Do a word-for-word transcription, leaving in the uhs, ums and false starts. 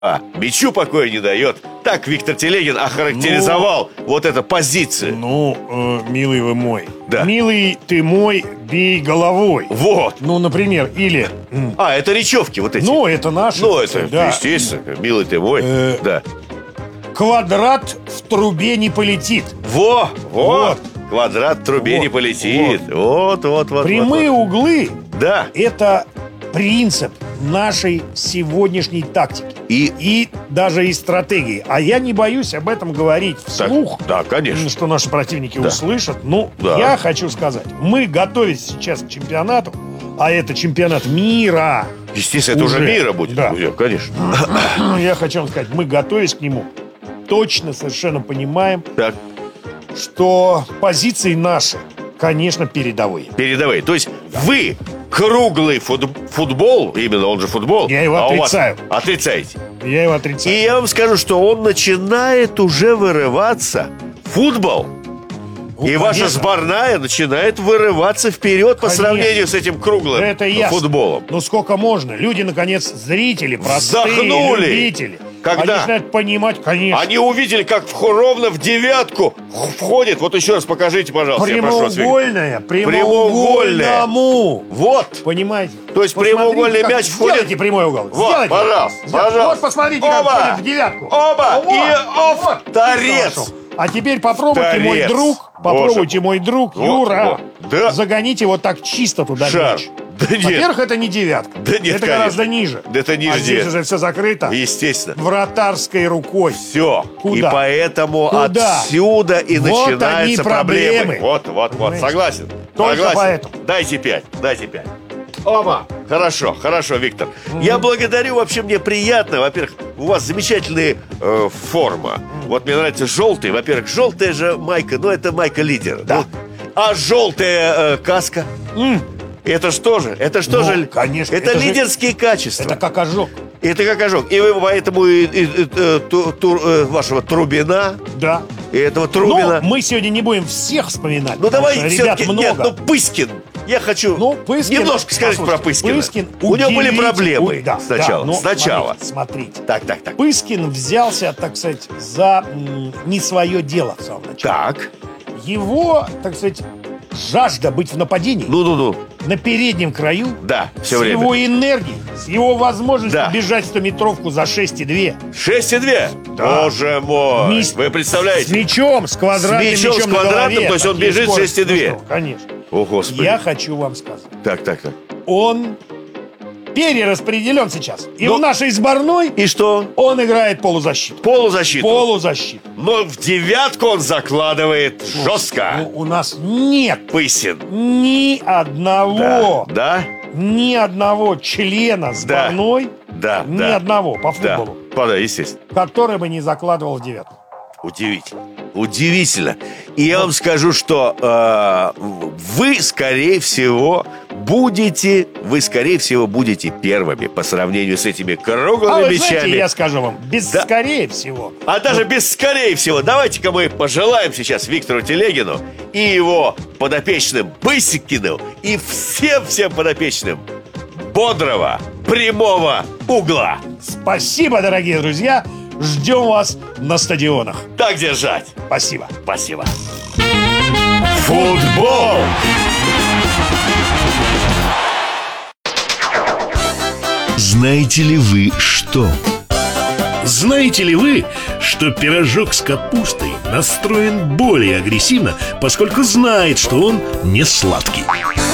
А мячу покоя не дает. Так Виктор Телегин охарактеризовал ну, вот эту позицию. Ну, э, милый вы мой. Да. Милый ты мой, бей головой. Вот. Ну, например, или... А, это речевки вот эти. Ну, это наши. Ну, это, да. естественно, милый ты мой. Э, да. Квадрат в трубе не полетит. Во, во. Вот. Квадрат в трубе вот. не полетит. Вот, вот, вот. Прямые вот, вот. углы. Да. Это принцип нашей сегодняшней тактики. И, и даже и стратегии. А я не боюсь об этом говорить вслух. Так, да, конечно. Что наши противники да. услышат. Ну, да. я хочу сказать, мы готовимся сейчас к чемпионату, а это чемпионат мира. Естественно, это уже, уже мира будет. Да. Уже, конечно. Я хочу вам сказать, мы готовясь к нему, точно совершенно понимаем, так. что позиции наши, конечно, передовые. Передовые. То есть да. вы круглый фут- футбол, именно он же футбол. Я его а отрицаю. У вас отрицаете. Я его отрицаю. И я вам скажу, что он начинает уже вырываться. Футбол. Ну, и конечно. Ваша сборная начинает вырываться вперед конечно. По сравнению с этим круглым это футболом. Ну сколько можно? Люди, наконец, зрители, простые, вздохнули. Любители. Когда? Они начинают понимать, конечно. Они увидели, как ровно в девятку входит. Вот еще раз покажите, пожалуйста. Прямоугольная, прямоугольному. Вот. Понимаете? То есть прямоугольный мяч входит. Сделайте прямой угол. Вот, Сделайте. пожалуйста, пожалуйста. Вот посмотрите, Оба. как входит в девятку. Оба. Вот. И оф, вот. торец. А теперь попробуйте, Торец. мой друг. Попробуйте, Боже. мой друг, вот, Юра. Вот. Да. Загоните вот так чисто туда Шар. мяч. Да нет. Во-первых, это не девятка. Да нет, это конечно. гораздо ниже. Да это ниже а здесь девятки. уже все закрыто. Естественно. Вратарской рукой. Все. Куда? И поэтому Куда? отсюда и вот начинаются проблемы. проблемы. Вот, вот, вот. Согласен. Только Согласен. поэтому. Дайте пять. Дайте пять. Оба. Хорошо, хорошо, Виктор. Mm-hmm. Я благодарю, вообще мне приятно. Во-первых, у вас замечательная э, форма. Mm-hmm. Вот мне нравится желтый. Во-первых, желтая же майка, ну это майка лидера. Да. Ну, а желтая э, каска? Mm. Это что же? Это что ну, же? Конечно. Это, это лидерские же... качества. Это как ожог. Это как ожог. И вы поэтому и, и, и, ту, ту, вашего Трубина. Да. И этого Трубина. Но мы сегодня не будем всех вспоминать. Ну давайте ребят все-таки. много. Нет, ну Пыскин. Я хочу ну, Пыскин, немножко сказать про Пыскина. Пыскин У него были проблемы у, да, сначала. Да, сначала. Смотрите, смотрите. Так, так, так. Пыскин взялся, так сказать, за м, не свое дело в самом начале. Так. Его, так сказать, жажда быть в нападении. Ну-ну-ну. На переднем краю. Да, все с время. С его энергией, с его возможностью да. бежать стометровку за шесть и два. шесть и два? Да. Боже мой. Мис... Вы представляете? С мячом, с квадратным с мячом, мячом с квадратным, на голове, то есть он бежит шесть и два. Ну, конечно. О, Господи. Я хочу вам сказать. Так, так, так. Он перераспределен сейчас. И ну, в нашей сборной и что? Он играет полузащиту. Полузащиту. Полузащиту. Но в девятку он закладывает ну, жестко. Ну, у нас нет Пысин. Ни одного. Да? да? Ни одного члена сборной. Да. Ни да. одного по футболу. Да, да, естественно. Который бы не закладывал в девятку. Удивительно. Удивительно. И я вам скажу, что э, вы, скорее всего, будете, вы, скорее всего, будете первыми по сравнению с этими круглыми а вы мячами. Знаете, я скажу вам, без да. скорее всего. А даже без скорее всего. Давайте-ка мы пожелаем сейчас Виктору Телегину и его подопечным Пыскину и всем-всем подопечным бодрого, прямого угла. Спасибо, дорогие друзья. Ждем вас на стадионах. Так держать. Спасибо. Спасибо. Футбол. Знаете ли вы что? Знаете ли вы, что пирожок с капустой настроен более агрессивно, поскольку знает, что он не сладкий?